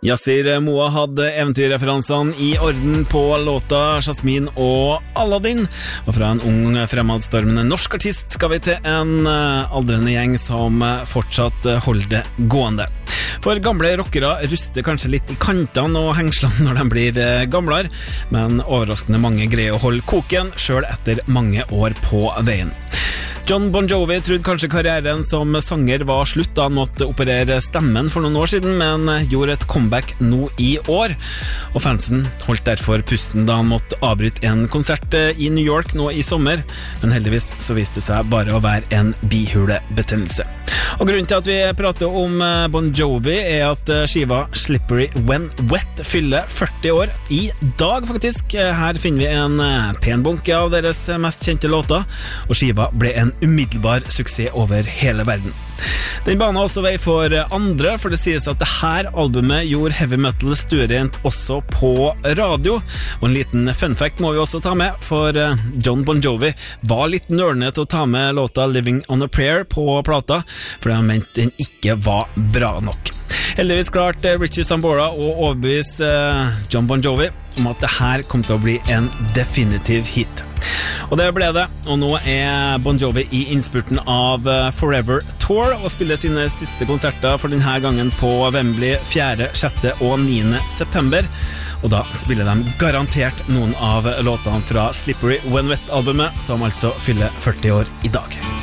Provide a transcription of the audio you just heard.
Yassir Moa hadde eventyrreferansene I orden på låta Jasmine og Aladdin. Og fra en ung, fremadstormende norsk artist skal vi til en aldrende gjeng som fortsatt holder det gående. For gamle rockere ruster kanskje litt I kantene og hengslene når de blir gamlere, men overraskende mange greier å holde koken selv etter mange år på veien. John Bon Jovi trodde kanskje karrieren som sanger var slutt da han måtte operere stemmen for noen år siden, men gjorde et comeback nå I år. Og fansen holdt derfor pusten da han måtte avbryte en konsert I New York nå I sommer, men heldigvis så viste det seg bare å være en bihulebetennelse. Og grunnen til at vi prater om Bon Jovi at skiva Slippery When Wet fyller 40 år I dag faktisk. Her finner vi en pen bunke av deres mest kjente låter, og skiva ble en umiddelbar suksess over hele verden. Den banen også vei for andre, for det sies at dette albumet gjorde heavy metal stuerent også på radio. Og en liten fun fact må vi også ta med, for John Bon Jovi var litt nørende til å ta med låta Living on a Prayer på plata, fordi han mente den ikke var bra nok. Heldigvis klarte Richie Sambora å overbevise John Bon Jovi om at det her kom til å bli en definitiv hit. Og det ble det, og nå Bon Jovi I innspurten av Forever Tour og spiller sine siste konserter for denne gangen på Wembley 4., 6. og 9. september. Og da spiller de garantert noen av låtene fra Slippery When Wet-albumet, som altså fyller 40 år I dag.